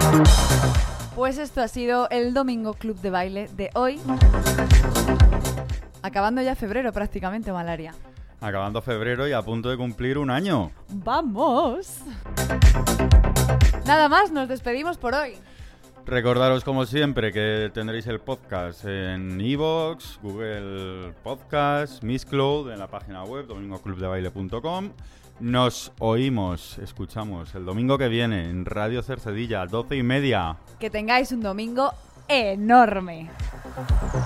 Pues esto ha sido el Domingo Club de Baile de hoy. Acabando ya febrero prácticamente, Malaria. Acabando febrero y a punto de cumplir un año. ¡Vamos! Nada más, nos despedimos por hoy. Recordaros como siempre que tendréis el podcast en iVoox, Google Podcast, Miss Cloud, en la página web domingoclubdebaile.com. Nos escuchamos el domingo que viene en Radio Cercedilla, 12:30. Que tengáis un domingo enorme.